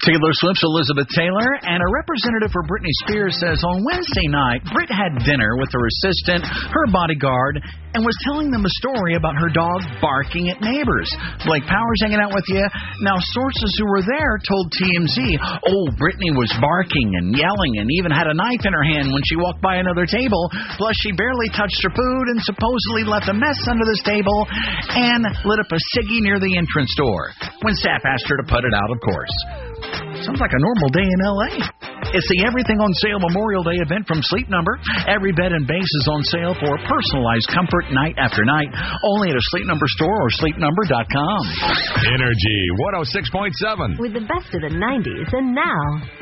Taylor Swift's Elizabeth Taylor and a representative for Britney Spears says on Wednesday night, Brit had dinner with her assistant, her bodyguard, and was telling them a story about her dog barking at neighbors. Blake Powers hanging out with you. Now, sources who were there told TMZ, Britney was barking and yelling and even had a knife in her hand when she walked by another table. Plus, she barely touched her food and supposedly left a mess under this table and lit up a ciggy near the entrance door. When staff asked her to put it out, of course. Sounds like a normal day in L.A. It's the Everything on Sale Memorial Day event from Sleep Number. Every bed and base is on sale for personalized comfort night after night. Only at a Sleep Number store or sleepnumber.com. Energy 106.7. With the best of the 90s and now.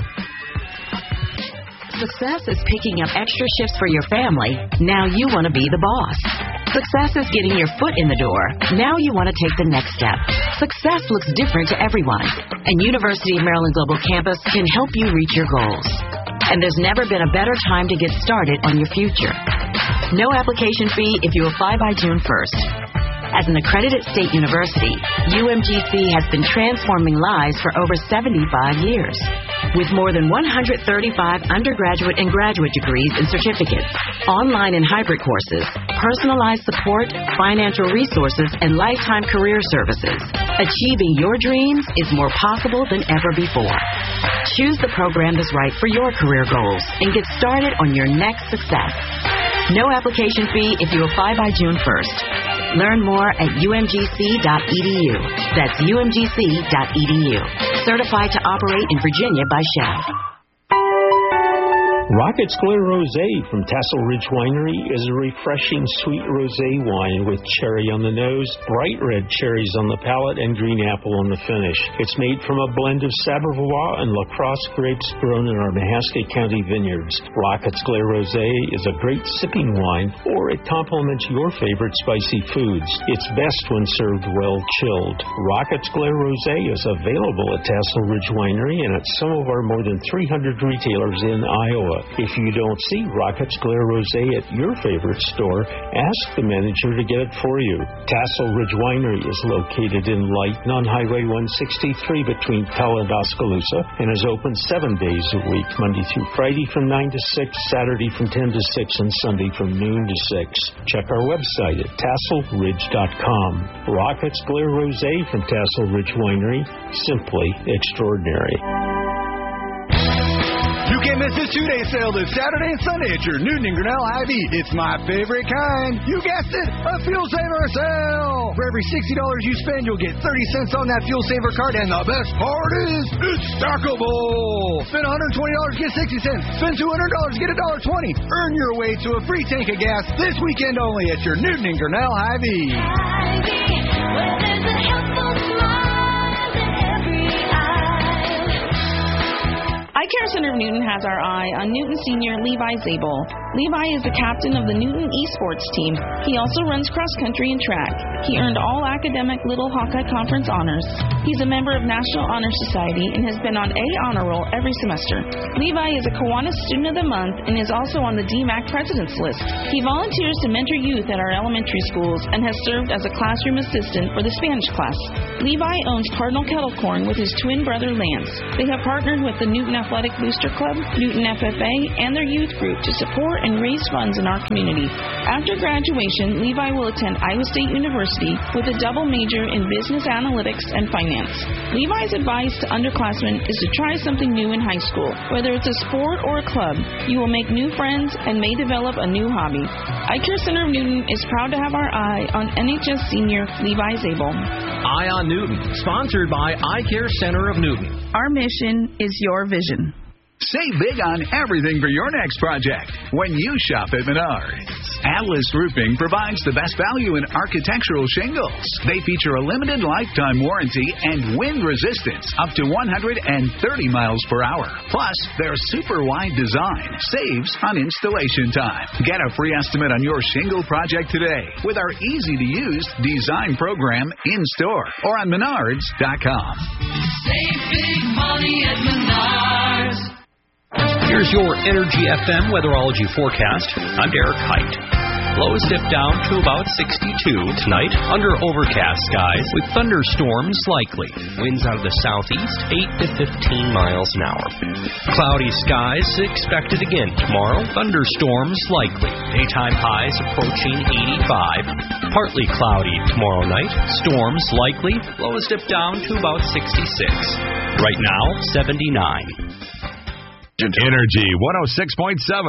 Success is picking up extra shifts for your family. Now you want to be the boss. Success is getting your foot in the door. Now you want to take the next step. Success looks different to everyone, and University of Maryland Global Campus can help you reach your goals. And there's never been a better time to get started on your future. No application fee if you apply by June 1st. As an accredited state university, UMGC has been transforming lives for over 75 years. With more than 135 undergraduate and graduate degrees and certificates, online and hybrid courses, personalized support, financial resources, and lifetime career services, achieving your dreams is more possible than ever before. Choose the program that's right for your career goals and get started on your next success. No application fee if you apply by June 1st. Learn more at umgc.edu. That's umgc.edu. Certified to operate in Virginia by Shell. Rocket's Clear Rosé from Tassel Ridge Winery is a refreshing sweet rosé wine with cherry on the nose, bright red cherries on the palate, and green apple on the finish. It's made from a blend of Sabreville and La Crosse grapes grown in our Mahaska County vineyards. Rocket's Clear Rosé is a great sipping wine, or it complements your favorite spicy foods. It's best when served well chilled. Rocket's Clear Rosé is available at Tassel Ridge Winery and at some of our more than 300 retailers in Iowa. If you don't see Rocket's Clear Rosé at your favorite store, ask the manager to get it for you. Tassel Ridge Winery is located in Lighton on Highway 163 between Pell and Oskaloosa and is open 7 days a week, Monday through Friday from 9 to 6, Saturday from 10 to 6, and Sunday from noon to 6. Check our website at tasselridge.com. Rocket's Clear Rosé from Tassel Ridge Winery, simply extraordinary. You can't miss this 2-day sale this Saturday and Sunday at your Newton and Grinnell Hy-Vee. It's my favorite kind. You guessed it, a Fuel Saver sale. For every $60 you spend, you'll get 30 cents on that Fuel Saver card. And the best part is, it's stackable. Spend $120, get 60 cents. Spend $200, get $1.20. Earn your way to a free tank of gas this weekend only at your Newton and Grinnell Hy-Vee. Hy-Vee, where there's a helpful smile in every eye. Eye Care Center of Newton has our eye on Newton senior Levi Zabel. Levi is the captain of the Newton esports team. He also runs cross country and track. He earned all academic Little Hawkeye Conference honors. He's a member of National Honor Society and has been on A honor roll every semester. Levi is a Kiwanis Student of the Month and is also on the DMAC President's List. He volunteers to mentor youth at our elementary schools and has served as a classroom assistant for the Spanish class. Levi owns Cardinal Kettle Corn with his twin brother Lance. They have partnered with the Newton Athletic Booster Club, Newton FFA, and their youth group to support and raise funds in our community. After graduation, Levi will attend Iowa State University with a double major in business analytics and finance. Levi's advice to underclassmen is to try something new in high school. Whether it's a sport or a club, you will make new friends and may develop a new hobby. Eye Care Center of Newton is proud to have our eye on NHS senior Levi Zabel. Eye on Newton, sponsored by Eye Care Center of Newton. Our mission is your vision. Save big on everything for your next project when you shop at Menards. Atlas Roofing provides the best value in architectural shingles. They feature a limited lifetime warranty and wind resistance up to 130 miles per hour. Plus, their super wide design saves on installation time. Get a free estimate on your shingle project today with our easy-to-use design program in-store or on Menards.com. Save big money at Menards. Here's your Energy FM weatherology forecast. I'm Derek Height. Lows dip down to about 62. Tonight, under overcast skies with thunderstorms likely. Winds out of the southeast, 8 to 15 miles an hour. Cloudy skies expected again tomorrow. Thunderstorms likely. Daytime highs approaching 85. Partly cloudy tomorrow night. Storms likely. Lows dip down to about 66. Right now, 79. Energy 106.7.